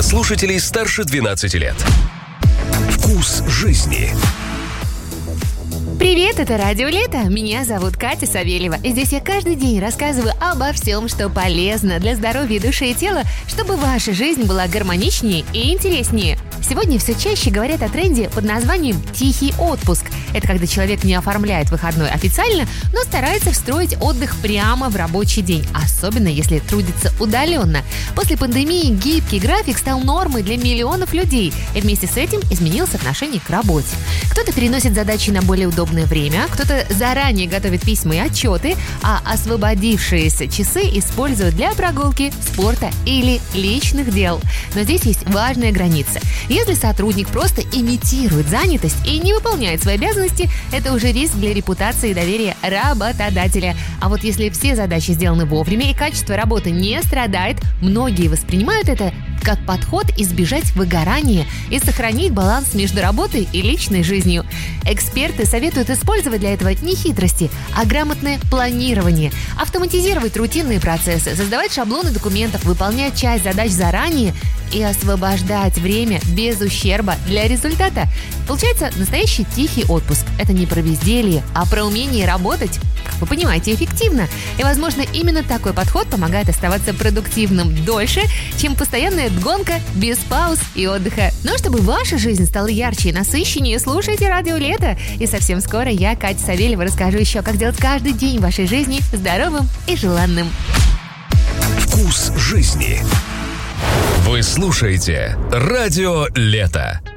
для слушателей старше 12 лет. Вкус жизни. Привет, это Радио Лето. Меня зовут Катя Савельева. И здесь я каждый день рассказываю обо всем, что полезно для здоровья души и тела, чтобы ваша жизнь была гармоничнее и интереснее. Сегодня все чаще говорят о тренде под названием «тихий отпуск». Это когда человек не оформляет выходной официально, но старается встроить отдых прямо в рабочий день, особенно если трудится удаленно. После пандемии гибкий график стал нормой для миллионов людей, и вместе с этим изменилось отношение к работе. Кто-то переносит задачи на более удобное время, кто-то заранее готовит письма и отчеты, а освободившиеся часы используют для прогулки, спорта или личных дел. Но здесь есть важная граница. Если сотрудник просто имитирует занятость и не выполняет свои обязанности, это уже риск для репутации и доверия работодателя. А вот если все задачи сделаны вовремя и качество работы не страдает, многие воспринимают это как подход избежать выгорания и сохранить баланс между работой и личной жизнью. Эксперты советуют использовать для этого не хитрости, а грамотное планирование, автоматизировать рутинные процессы, создавать шаблоны документов, выполнять часть задач заранее и освобождать время без ущерба для результата. Получается настоящий тихий отпуск. Это не про безделье, а про умение работать, как вы понимаете, эффективно. И, возможно, именно такой подход помогает оставаться продуктивным дольше, чем постоянная гонка без пауз и отдыха. Но чтобы ваша жизнь стала ярче и насыщеннее, слушайте Радио Лето. И совсем скоро я, Катя Савельева, расскажу еще, как сделать каждый день вашей жизни здоровым и желанным. Вкус жизни. Вы слушаете Радио Лето.